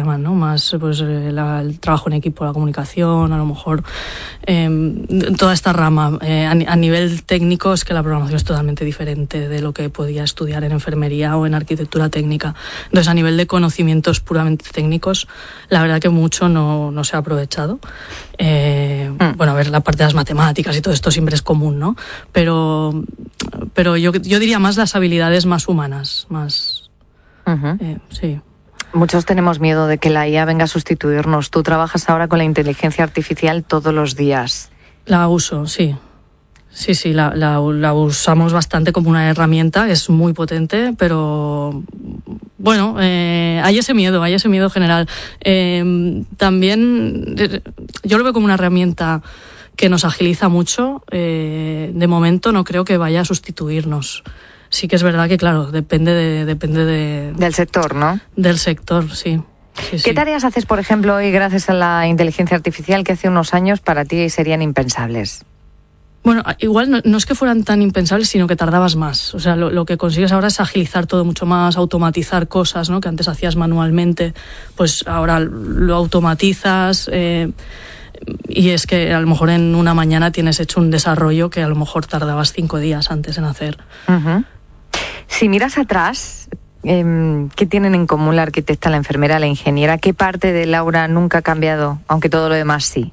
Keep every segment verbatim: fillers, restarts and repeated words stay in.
llaman, ¿no? Más pues eh, la, el trabajo en equipo, la comunicación, a lo mejor eh, toda esta rama. Eh, a, a nivel técnico es que la programación es totalmente diferente de lo que podía estudiar en enfermería o en arquitectura técnica. Entonces, a nivel de conocimientos puramente técnicos, la verdad que mucho no, no se ha aprovechado. Eh, mm. Bueno, a ver, la parte de las matemáticas y todo esto siempre es común, ¿no? Pero, pero yo, yo diría más las habilidades más humanas, más... Uh-huh. Eh, sí. Muchos tenemos miedo de que la I A venga a sustituirnos. Tú trabajas ahora con la inteligencia artificial todos los días. La uso, sí. Sí, sí, la, la, la usamos bastante como una herramienta, es muy potente, pero bueno, eh, hay ese miedo, hay ese miedo general. Eh, también yo lo veo como una herramienta que nos agiliza mucho. Eh, de momento no creo que vaya a sustituirnos. Sí que es verdad que, claro, depende de... depende de del sector, ¿no? Del sector, sí. sí ¿Qué sí. tareas haces, por ejemplo, hoy gracias a la inteligencia artificial que hace unos años para ti serían impensables? Bueno, igual no, no es que fueran tan impensables, sino que tardabas más. O sea, lo, lo que consigues ahora es agilizar todo mucho más, automatizar cosas, ¿no? Que antes hacías manualmente, pues ahora lo automatizas... Eh, y es que a lo mejor en una mañana tienes hecho un desarrollo que a lo mejor tardabas cinco días antes en hacer. Uh-huh. Si miras atrás, eh, ¿qué tienen en común la arquitecta, la enfermera, la ingeniera? ¿Qué parte de Laura nunca ha cambiado, aunque todo lo demás sí?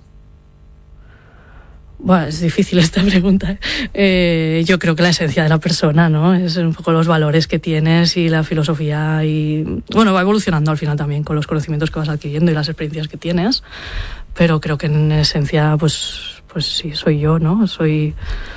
Bueno, es difícil esta pregunta. Eh, yo creo que la esencia de la persona, ¿no? Es un poco los valores que tienes y la filosofía y... Bueno, va evolucionando al final también con los conocimientos que vas adquiriendo y las experiencias que tienes, pero creo que en esencia, pues, pues sí, soy yo, ¿no? Soy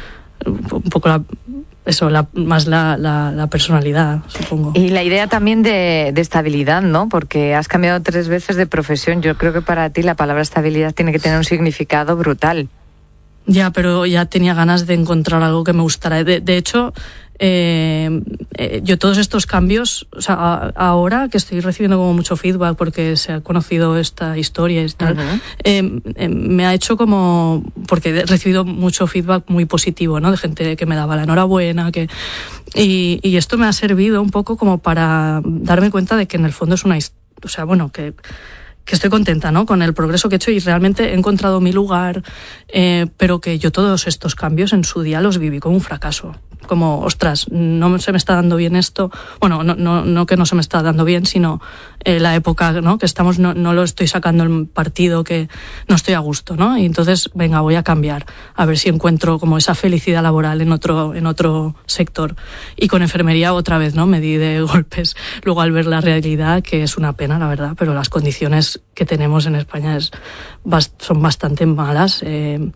un poco la... Eso, la, más la, la, la personalidad, supongo. Y la idea también de, de estabilidad, ¿no? Porque has cambiado tres veces de profesión. Yo creo que para ti la palabra estabilidad tiene que tener un significado brutal. Ya, pero ya tenía ganas de encontrar algo que me gustara. De, de hecho, eh, eh, yo todos estos cambios, o sea, a, ahora que estoy recibiendo como mucho feedback porque se ha conocido esta historia y tal, uh-huh. eh, eh, me ha hecho como, porque he recibido mucho feedback muy positivo, ¿no? De gente que me daba la enhorabuena, que y, y esto me ha servido un poco como para darme cuenta de que en el fondo es una, o sea, bueno, que que estoy contenta, ¿no? Con el progreso que he hecho y realmente he encontrado mi lugar, eh, pero que yo todos estos cambios en su día los viví como un fracaso. Como, ostras, no se me está dando bien esto. Bueno, no, no, no que no se me está dando bien, sino eh, la época, ¿no? Que estamos, no, no lo estoy sacando el partido, que no estoy a gusto, ¿no? Y entonces, venga, voy a cambiar, a ver si encuentro como esa felicidad laboral en otro, en otro sector. Y con enfermería otra vez, ¿no? Me di de golpes. Luego al ver la realidad, que es una pena, la verdad, pero las condiciones que tenemos en España es, son bastante malas. Eh,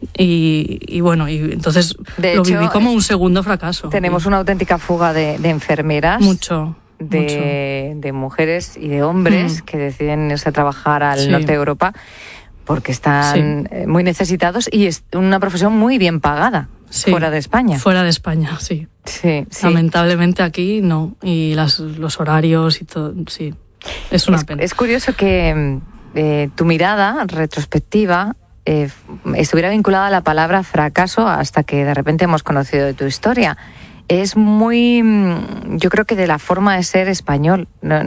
Y, y bueno, y entonces de lo hecho, viví como un segundo fracaso. Tenemos una auténtica fuga de, de enfermeras. Mucho. De, mucho. de mujeres y de hombres mm. que deciden irse a trabajar al sí. norte de Europa porque están sí. muy necesitados y es una profesión muy bien pagada sí. fuera de España. Fuera de España, sí. Sí, sí. Lamentablemente aquí no. Y las, los horarios y todo, sí. Es una es, pena. Es curioso que eh, tu mirada retrospectiva Eh, estuviera vinculada a la palabra fracaso hasta que de repente hemos conocido de tu historia. Es muy, yo creo que de la forma de ser español,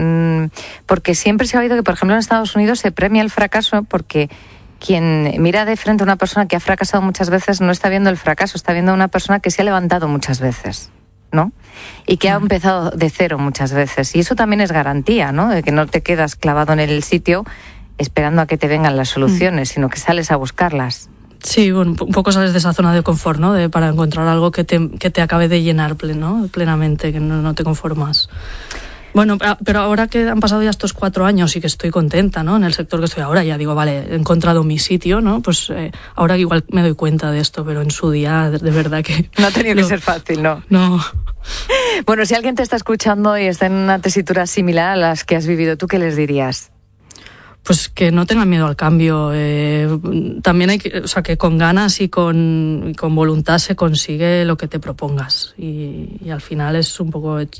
porque siempre se ha oído que, por ejemplo, en Estados Unidos se premia el fracaso porque quien mira de frente a una persona que ha fracasado muchas veces no está viendo el fracaso, está viendo a una persona que se ha levantado muchas veces, ¿no? Y que ha empezado de cero muchas veces. Y eso también es garantía, ¿no? De que no te quedas clavado en el sitio esperando a que te vengan las soluciones, mm. sino que sales a buscarlas. Sí, bueno, un poco sales de esa zona de confort, ¿no? De, para encontrar algo que te, que te acabe de llenar ¿no? plenamente, que no, no te conformas. Bueno, pero ahora que han pasado ya estos cuatro años y que estoy contenta, ¿no? En el sector que estoy ahora, ya digo, vale, he encontrado mi sitio, ¿no? Pues eh, ahora igual me doy cuenta de esto, pero en su día, de, de verdad que... No ha tenido no, que ser fácil, ¿no? No. Bueno, si alguien te está escuchando y está en una tesitura similar a las que has vivido, ¿tú qué les dirías? Pues que no tengan miedo al cambio. Eh, también hay que, o sea, que con ganas y con, y con voluntad se consigue lo que te propongas. Y, y al final es un poco... Eh,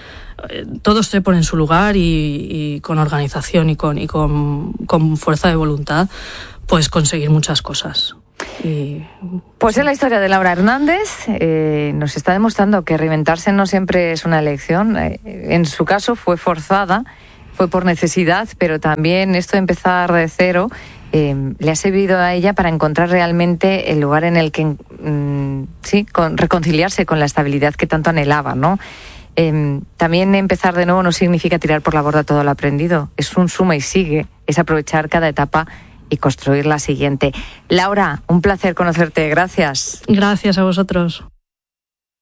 todo se pone en su lugar y, y con organización y con, y con, con fuerza de voluntad puedes conseguir muchas cosas. Y, pues sí. En la historia de Laura Hernández eh, nos está demostrando que reinventarse no siempre es una elección. Eh, en su caso fue forzada. fue por necesidad, pero también esto de empezar de cero eh, le ha servido a ella para encontrar realmente el lugar en el que, mm, sí, con, reconciliarse con la estabilidad que tanto anhelaba, ¿no? Eh, también empezar de nuevo no significa tirar por la borda todo lo aprendido, es un suma y sigue, es aprovechar cada etapa y construir la siguiente. Laura, un placer conocerte, gracias. Gracias a vosotros.